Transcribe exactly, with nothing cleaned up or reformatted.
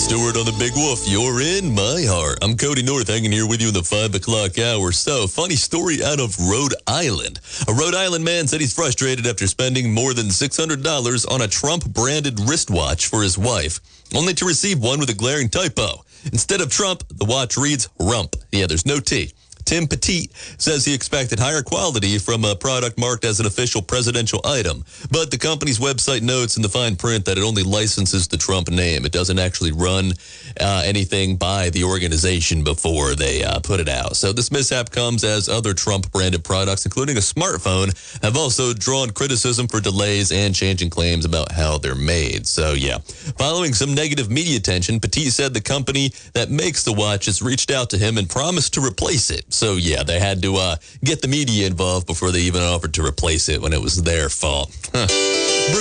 Stewart on the Big Wolf. You're in my heart. I'm Cody North, hanging here with you in the five o'clock hour. So, funny story out of Rhode Island. A Rhode Island man said he's frustrated after spending more than six hundred dollars on a Trump-branded wristwatch for his wife, only to receive one with a glaring typo. Instead of Trump, the watch reads Rump. Yeah, there's no T. Tim Petit says he expected higher quality from a product marked as an official presidential item, but the company's website notes in the fine print that it only licenses the Trump name. It doesn't actually run uh, anything by the organization before they uh, put it out. So this mishap comes as other Trump-branded products, including a smartphone, have also drawn criticism for delays and changing claims about how they're made. So yeah, following some negative media attention, Petit said the company that makes the watch has reached out to him and promised to replace it. So, yeah, they had to uh, get the media involved before they even offered to replace it when it was their fault. Huh.